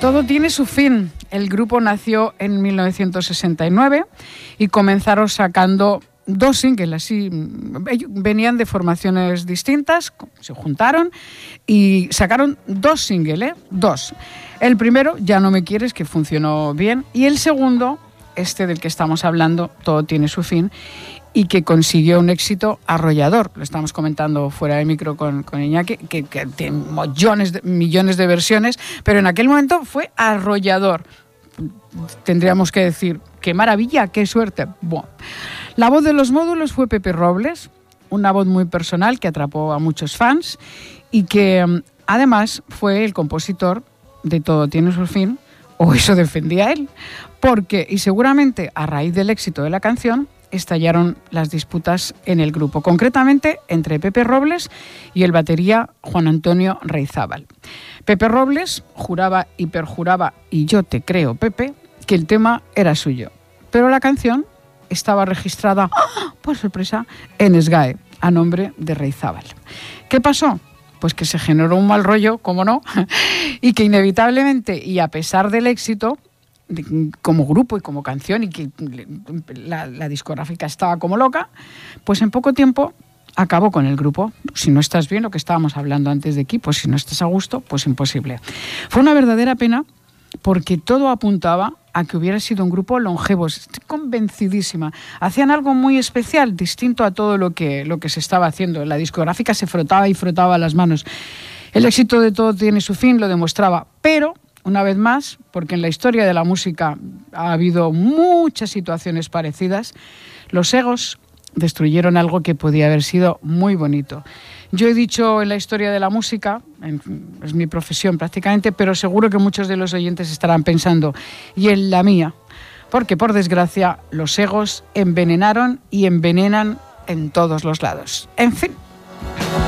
Todo tiene su fin. El grupo nació en 1969 y comenzaron sacando 2 singles, así venían de formaciones distintas, se juntaron y sacaron 2 singles, 2. El primero, Ya no me quieres, que funcionó bien, y el segundo, este del que estamos hablando, Todo tiene su fin, y que consiguió un éxito arrollador. Lo estamos comentando fuera de micro con Iñaki, que tiene millones de versiones, pero en aquel momento fue arrollador. Tendríamos que decir, qué maravilla, qué suerte. Bueno, la voz de los módulos fue Pepe Robles, una voz muy personal que atrapó a muchos fans y que además fue el compositor de Todo tiene su fin, o eso defendía él, porque, y seguramente a raíz del éxito de la canción, estallaron las disputas en el grupo, concretamente entre Pepe Robles y el batería Juan Antonio Reizábal. Pepe Robles juraba y perjuraba, y yo te creo, Pepe, que el tema era suyo, pero la canción estaba registrada, por sorpresa, en SGAE, a nombre de Reizábal. ¿Qué pasó? Pues que se generó un mal rollo, cómo no, y que inevitablemente, y a pesar del éxito, como grupo y como canción, y que la discográfica estaba como loca, pues en poco tiempo acabó con el grupo. Si no estás bien, lo que estábamos hablando antes de aquí, pues si no estás a gusto, pues imposible. Fue una verdadera pena porque todo apuntaba a que hubiera sido un grupo longevo. Estoy convencidísima. Hacían algo muy especial, distinto a todo lo que se estaba haciendo. La discográfica se frotaba y frotaba las manos. El éxito de Todo tiene su fin lo demostraba, pero una vez más, porque en la historia de la música ha habido muchas situaciones parecidas, los egos destruyeron algo que podía haber sido muy bonito. Yo he dicho en la historia de la música, es mi profesión prácticamente, pero seguro que muchos de los oyentes estarán pensando, y en la mía, porque por desgracia los egos envenenaron y envenenan en todos los lados. En fin.